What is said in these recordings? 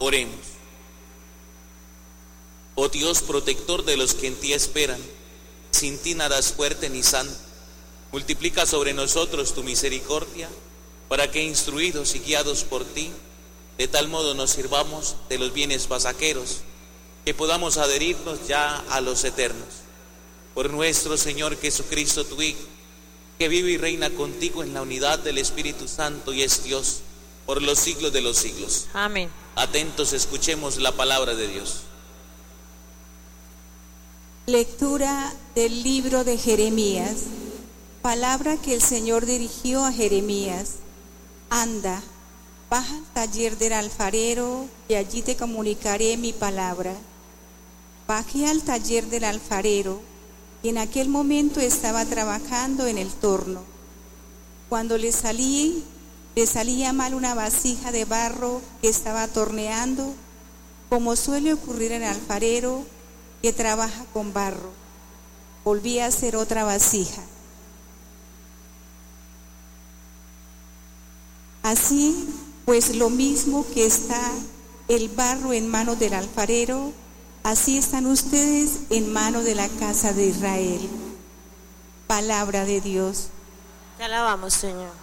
Oremos. Oh Dios protector de los que en ti esperan, sin ti nada es fuerte ni santo. Multiplica sobre nosotros tu misericordia, para que instruidos y guiados por ti, de tal modo nos sirvamos de los bienes pasajeros, que podamos adherirnos ya a los eternos. Por nuestro Señor Jesucristo, tu Hijo, que vive y reina contigo en la unidad del Espíritu Santo y es Dios, por los siglos de los siglos. Amén. Atentos, escuchemos la palabra de Dios. Lectura del libro de Jeremías. Palabra que el Señor dirigió a Jeremías. Anda, baja al taller del alfarero y allí te comunicaré mi palabra. Bajé al taller del alfarero y en aquel momento estaba trabajando en el torno. Cuando le salía mal una vasija de barro que estaba torneando, como suele ocurrir en el alfarero que trabaja con barro. Volví a hacer otra vasija. Así, pues lo mismo que está el barro en manos del alfarero, así están ustedes en manos de la casa de Israel. Palabra de Dios. Te alabamos, Señor.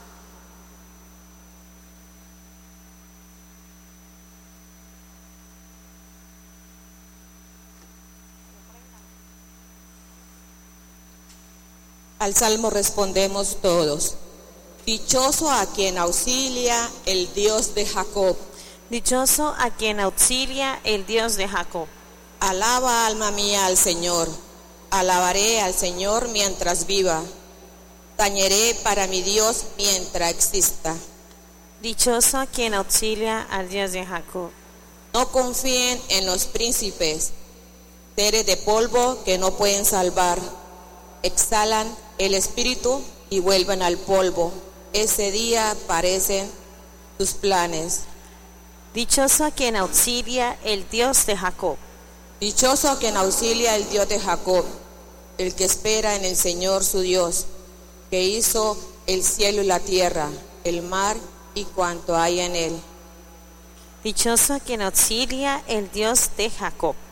Al salmo respondemos todos. Dichoso a quien auxilia el Dios de Jacob. Dichoso a quien auxilia el Dios de Jacob. Alaba, alma mía, al Señor. Alabaré al Señor mientras viva. Tañeré para mi Dios mientras exista. Dichoso a quien auxilia al Dios de Jacob. No confíen en los príncipes, seres de polvo que no pueden salvar. Exhalan el espíritu y vuelven al polvo. Ese día parecen sus planes. Dichoso a quien auxilia el Dios de Jacob. Dichoso a quien auxilia el Dios de Jacob, el que espera en el Señor su Dios, que hizo el cielo y la tierra, el mar y cuanto hay en él. Dichoso a quien auxilia el Dios de Jacob.